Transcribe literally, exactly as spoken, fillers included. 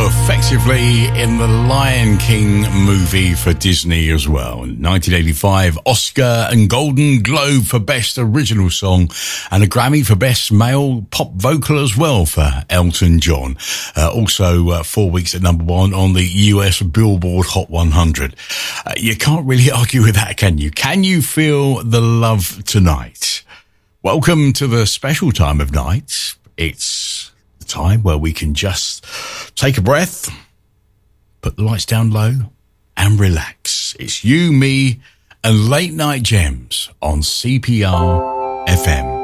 effectively in the Lion King movie for Disney as well. nineteen eighty-five, Oscar and Golden Globe for Best Original Song and a Grammy for Best Male Pop Vocal as well for Elton John. Uh, also, uh, four weeks at number one on the U S Billboard Hot one hundred. Uh, you can't really argue with that, can you? Can you feel the love tonight? Welcome to the special time of night. It's the time where we can just take a breath, put the lights down low, and relax. It's you, me, and Late Night Gems on C P R F M.